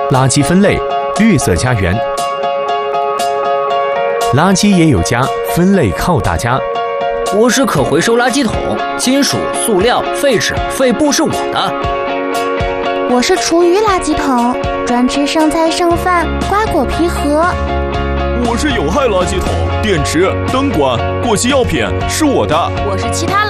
垃圾分类，绿色家园。垃圾也有家，分类靠大家。 我是可回收垃圾桶，金属、塑料、废纸、废布是我的。 我是厨余垃圾桶，专吃剩菜剩饭、瓜果皮盒。 我是有害垃圾桶，电池、灯管、过期药品是我的。 我是其他